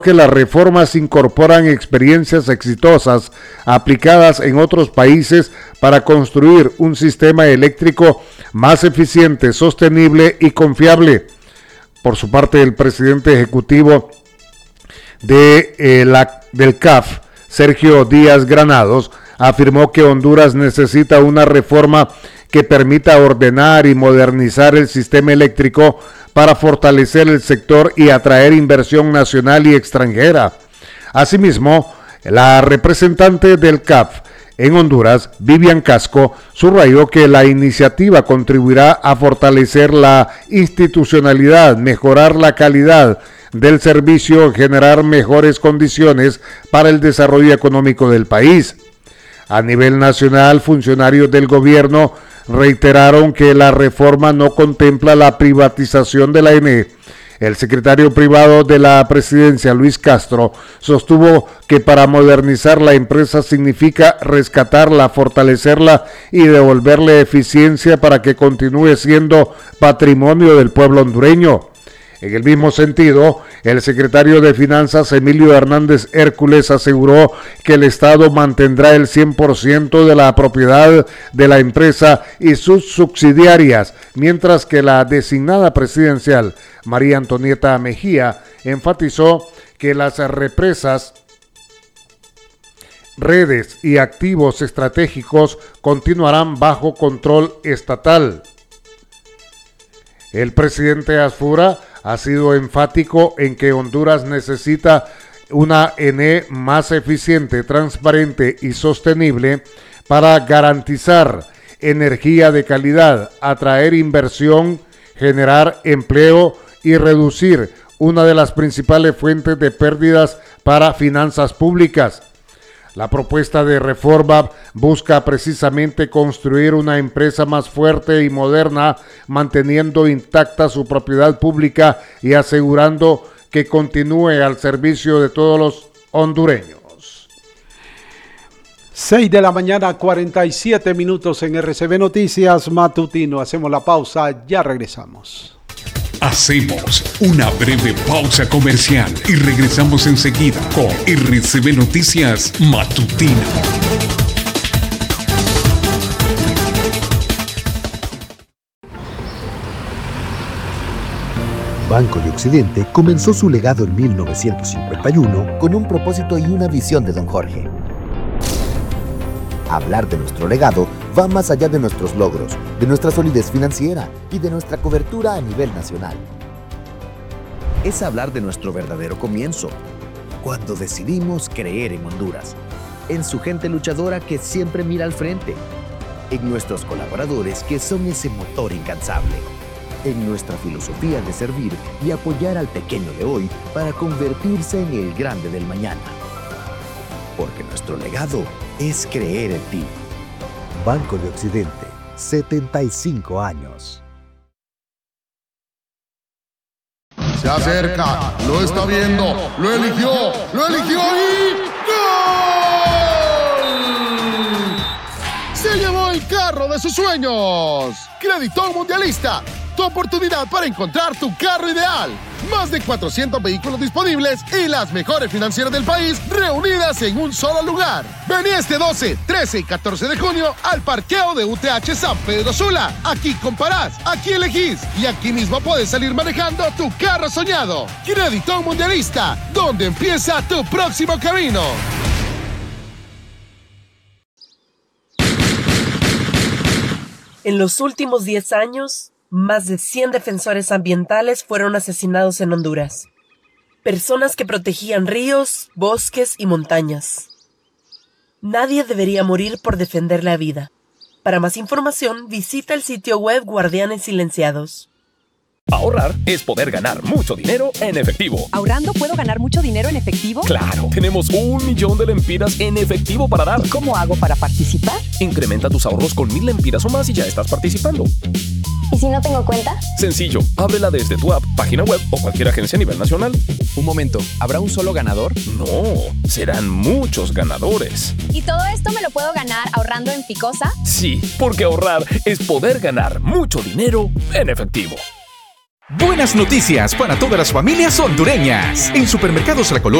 que las reformas incorporan experiencias exitosas aplicadas en otros países para construir un sistema eléctrico más eficiente, sostenible y confiable. Por su parte, el presidente ejecutivo del CAF, Sergio Díaz Granados, afirmó que Honduras necesita una reforma que permita ordenar y modernizar el sistema eléctrico para fortalecer el sector y atraer inversión nacional y extranjera. Asimismo, la representante del CAF en Honduras, Vivian Casco, subrayó que la iniciativa contribuirá a fortalecer la institucionalidad, mejorar la calidad del servicio, generar mejores condiciones para el desarrollo económico del país. A nivel nacional, funcionarios del gobierno reiteraron que la reforma no contempla la privatización de la ENE. El secretario privado de la presidencia, Luis Castro, sostuvo que para modernizar la empresa significa rescatarla, fortalecerla y devolverle eficiencia para que continúe siendo patrimonio del pueblo hondureño. En el mismo sentido, el secretario de Finanzas, Emilio Hernández Hércules, aseguró que el Estado mantendrá el 100% de la propiedad de la empresa y sus subsidiarias, mientras que la designada presidencial, María Antonieta Mejía, enfatizó que las represas, redes y activos estratégicos continuarán bajo control estatal. El presidente Asfura ha sido enfático en que Honduras necesita una ENE más eficiente, transparente y sostenible para garantizar energía de calidad, atraer inversión, generar empleo y reducir una de las principales fuentes de pérdidas para finanzas públicas. La propuesta de reforma busca precisamente construir una empresa más fuerte y moderna, manteniendo intacta su propiedad pública y asegurando que continúe al servicio de todos los hondureños. 6 de la mañana, 47 minutos en RCB Noticias Matutino. Hacemos la pausa, ya regresamos. Hacemos una breve pausa comercial y regresamos enseguida con RCB Noticias Matutino. Banco de Occidente comenzó su legado en 1951 con un propósito y una visión de don Jorge. Hablar de nuestro legado va más allá de nuestros logros, de nuestra solidez financiera y de nuestra cobertura a nivel nacional. Es hablar de nuestro verdadero comienzo, cuando decidimos creer en Honduras, en su gente luchadora que siempre mira al frente, en nuestros colaboradores que son ese motor incansable, en nuestra filosofía de servir y apoyar al pequeño de hoy para convertirse en el grande del mañana. Porque nuestro legado es creer en ti. Banco de Occidente, 75 años. Se acerca, lo está viendo, lo eligió y ¡gol! Se llevó el carro de sus sueños. Creditón Mundialista, tu oportunidad para encontrar tu carro ideal. Más de 400 vehículos disponibles y las mejores financieras del país reunidas en un solo lugar. Vení este 12, 13 y 14 de junio al parqueo de UTH San Pedro Sula. Aquí comparás, aquí elegís y aquí mismo puedes salir manejando tu carro soñado. Creditón Mundialista, donde empieza tu próximo camino. En los últimos 10 años, más de 100 defensores ambientales fueron asesinados en Honduras. Personas que protegían ríos, bosques y montañas. Nadie debería morir por defender la vida. Para más información, visita el sitio web Guardianes Silenciados. Ahorrar es poder ganar mucho dinero en efectivo. ¿Ahorrando puedo ganar mucho dinero en efectivo? ¡Claro! Tenemos 1 millón de lempiras en efectivo para dar. ¿Cómo hago para participar? Incrementa tus ahorros con 1000 lempiras o más y ya estás participando. ¿Y si no tengo cuenta? Sencillo, ábrela desde tu app, página web o cualquier agencia a nivel nacional. Un momento, ¿habrá un solo ganador? No, serán muchos ganadores. ¿Y todo esto me lo puedo ganar ahorrando en Ficosa? Sí, porque ahorrar es poder ganar mucho dinero en efectivo. Buenas noticias para todas las familias hondureñas. En Supermercados La Colonia